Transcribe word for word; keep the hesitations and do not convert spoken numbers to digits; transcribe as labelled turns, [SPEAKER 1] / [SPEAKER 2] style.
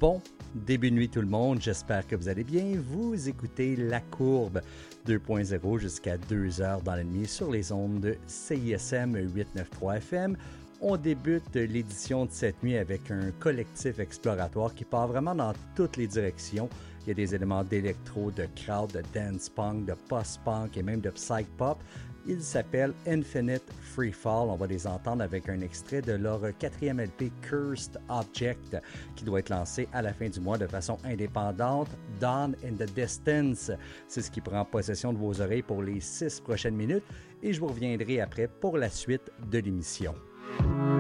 [SPEAKER 1] Bon début de nuit tout le monde, j'espère que vous allez bien. Vous écoutez La Courbe deux point zéro jusqu'à deux heures dans la nuit sur les ondes de C I S M huit cent quatre-vingt-trois F M. On débute l'édition de cette nuit avec un collectif exploratoire qui part vraiment dans toutes les directions. Il y a des éléments d'électro, de crowd, de dance punk, de post-punk et même de psych pop. Ils s'appellent Infinite Freefall. On va les entendre avec un extrait de leur quatrième L P Cursed Object qui doit être lancé à la fin du mois de façon indépendante. Dawn in the Distance, c'est ce qui prend possession de vos oreilles pour les six prochaines minutes et je vous reviendrai après pour la suite de l'émission.